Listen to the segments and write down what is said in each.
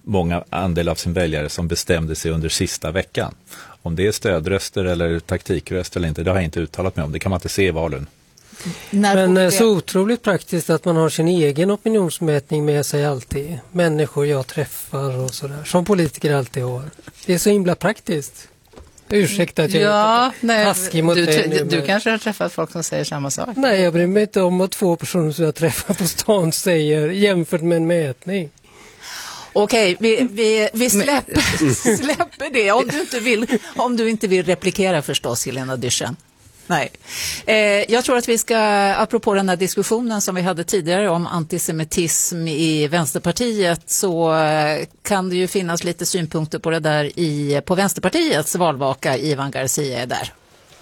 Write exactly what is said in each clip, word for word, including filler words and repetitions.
många andel av sin väljare som bestämde sig under sista veckan. Om det är stödröster eller taktikröster eller inte, det har jag inte uttalat mig om. Det kan man inte se i valen. Men det... så otroligt praktiskt att man har sin egen opinionsmätning med sig alltid. Människor jag träffar och sådär. Som politiker alltid har. Det är så himla praktiskt. Ursäkta att jag ja, är taskig mot du, dig du, nu, du men... kanske har träffat folk som säger samma sak. Nej, jag bryr mig inte om att två personer som jag träffar på stan säger jämfört med en mätning. Okej, vi, vi, vi släpper, släpper det. Om du, inte vill, om du inte vill replikera förstås, Helena Dyrssen. Nej. Eh, jag tror att vi ska, apropå den här diskussionen som vi hade tidigare om antisemitism i Vänsterpartiet, så eh, kan det ju finnas lite synpunkter på det där i, på Vänsterpartiets valvaka. Ivan Garcia är där.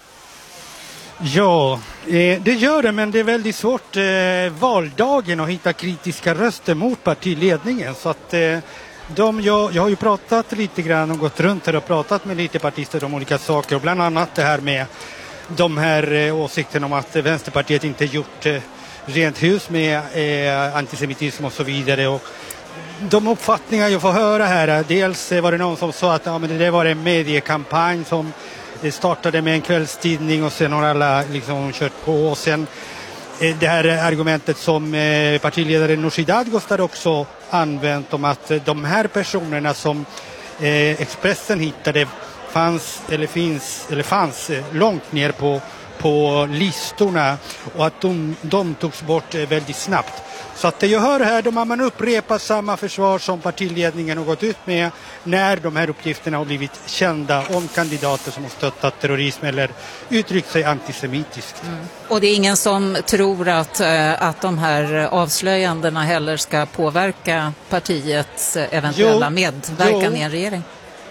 Ja, eh, det gör det, men det är väldigt svårt eh, valdagen att hitta kritiska röster mot partiledningen. Så att eh, de, jag, jag har ju pratat lite grann och gått runt här och pratat med lite partister om olika saker. Och bland annat det här med de här eh, åsikterna om att Vänsterpartiet inte gjort eh, rent hus med eh, antisemitism och så vidare. Och de uppfattningar jag får höra här, dels var det någon som sa att ja, men det där var en mediekampanj som det startade med en kvällstidning och sen har alla liksom kört på. Och sen eh, det här argumentet som eh, partiledaren Nooshi Dadgostar också använt om att eh, de här personerna som eh, Expressen hittade fanns eller finns eller fanns eh, långt ner på, på listorna och att de, de togs bort eh, väldigt snabbt. Så att det jag hör här, då har man upprepat samma försvar som partiledningen har gått ut med när de här uppgifterna har blivit kända om kandidater som har stöttat terrorism eller uttryckt sig antisemitiskt. Mm. Och det är ingen som tror att, att de här avslöjandena heller ska påverka partiets eventuella jo, medverkan jo. i en regering?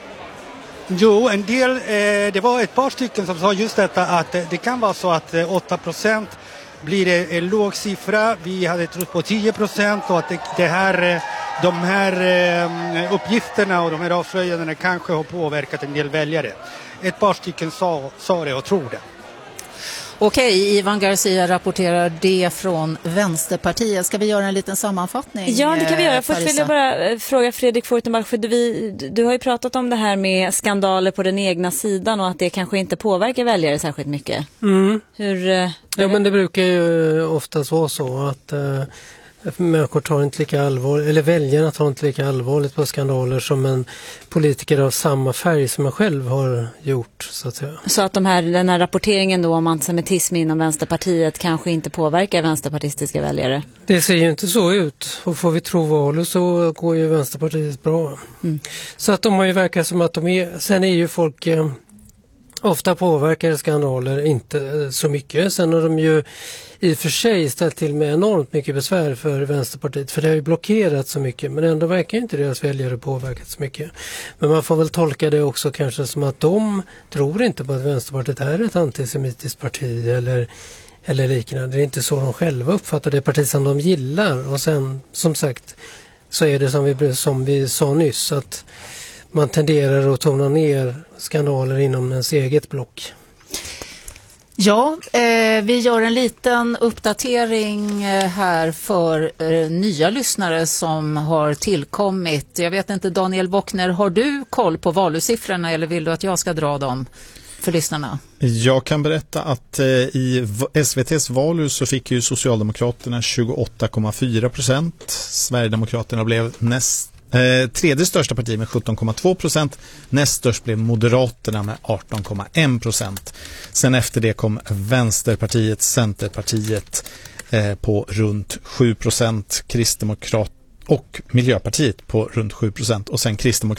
Jo, en del, eh, det var ett par stycken som sa just detta att eh, det kan vara så att eh, åtta procent blir det en låg siffra. Vi hade trott på tio procent och att det, det här, de här eh, uppgifterna och de här avslöjandena kanske har påverkat en del väljare. Ett par stycken sa, sa det och tror det. Okej, Ivan Garcia rapporterar det från Vänsterpartiet. Ska vi göra en liten sammanfattning? Ja, det kan vi göra. Först Parisa. vill jag bara fråga Fredrik Fortenbach, för du, du har ju pratat om det här med skandaler på den egna sidan och att det kanske inte påverkar väljare särskilt mycket. Mm. Hur, ja, men det brukar ju oftast vara så att uh, människor tar inte lika allvarligt, eller väljarna tar inte lika allvarligt på skandaler som en politiker av samma färg som man själv har gjort, så att säga. Så att de här, den här rapporteringen då om antisemitism inom Vänsterpartiet kanske inte påverkar vänsterpartistiska väljare? Det ser ju inte så ut, och får vi tro valet så går ju Vänsterpartiet bra. Mm. Så att de har ju verkat som att de är, sen är ju folk eh, ofta påverkar skandaler inte så mycket. Sen har de ju i och för sig ställt till med enormt mycket besvär för Vänsterpartiet, för det har ju blockerat så mycket, men ändå verkar inte deras väljare påverkat så mycket. Men man får väl tolka det också kanske som att de tror inte på att Vänsterpartiet är ett antisemitiskt parti eller, eller liknande. Det är inte så de själva uppfattar det parti som de gillar. Och sen, som sagt, så är det som vi, som vi sa nyss, att man tenderar att tona ner skandaler inom ens eget block. Ja, eh, vi gör en liten uppdatering eh, här för eh, nya lyssnare som har tillkommit. Jag vet inte, Daniel Bockner, har du koll på valutsiffrorna eller vill du att jag ska dra dem för lyssnarna? Jag kan berätta att eh, i S V T:s valu så fick ju Socialdemokraterna tjugoåtta komma fyra procent. Sverigedemokraterna blev näst Eh, tredje största parti med sjutton komma två procent. Näst störst blev Moderaterna med arton komma en procent. Sen efter det kom Vänsterpartiet, Centerpartiet eh, på runt sju procent, Kristdemokrat och Miljöpartiet på runt sju procent och sen Kristdemokraterna